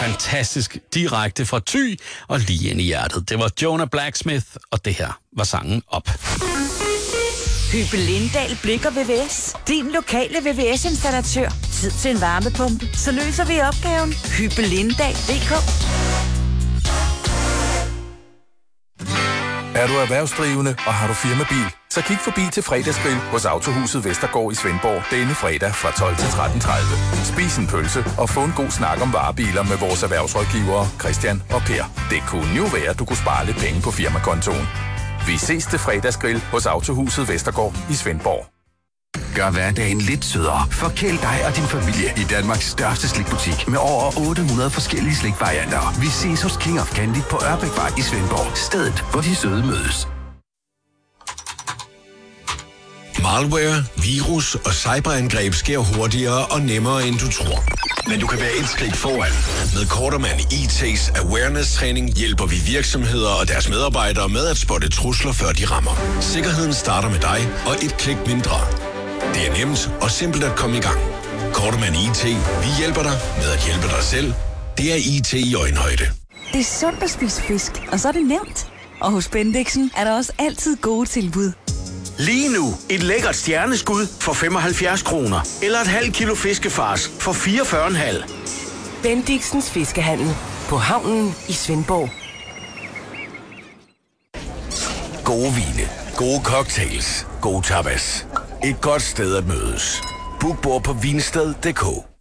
fantastisk direkte fra Thy og lige ind i hjertet. Det var Jonah Blacksmith, og det her var sangen Op. Hybe Lindahl Blik og VVS. Din lokale VVS-installatør. Tid til en varmepumpe. Så løser vi opgaven. Hybe Lindahl.dk. Er du erhvervsdrivende, og har du firmabil, så kig forbi til fredagsgrill hos Autohuset Vestergaard i Svendborg denne fredag fra 12 til 13.30. Spis en pølse og få en god snak om varebiler med vores erhvervsrådgivere Christian og Per. Det kunne jo være, at du kunne spare lidt penge på firmakontoen. Vi ses til fredagsgrill hos Autohuset Vestergaard i Svendborg. Gør hverdagen lidt sødere. Forkæl dig og din familie i Danmarks største slikbutik med over 800 forskellige slikvarianter. Vi ses hos King of Candy på Ørbækvej i Svendborg. Stedet, hvor de søde mødes. Malware, virus og cyberangreb sker hurtigere og nemmere, end du tror. Men du kan være et skridt foran. Med Kortermand IT's awareness-træning hjælper vi virksomheder og deres medarbejdere med at spotte trusler, før de rammer. Sikkerheden starter med dig og et klik mindre. Det er nemt og simpelt at komme i gang. Kortermand IT. Vi hjælper dig med at hjælpe dig selv. Det er IT i øjenhøjde. Det er sundt at spise fisk, og så er det nemt. Og hos Bendixen er der også altid gode tilbud. Lige nu et lækkert stjerneskud for 75 kroner. Eller et halvt kilo fiskefars for 44,5. Bendixens Fiskehandel på havnen i Svendborg. Gode vine, gode cocktails, gode tapas. Et godt sted at mødes. Book bord på vinsted.dk.